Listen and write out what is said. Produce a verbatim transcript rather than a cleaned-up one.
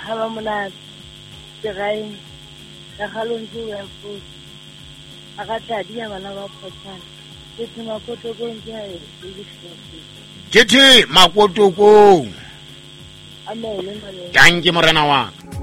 ha ba mona tsegaeng ka galontswe ya futhi a ka tadi ya bana ba photana ke makotokong ke a e Jethi makotokong amele mane danke morena wa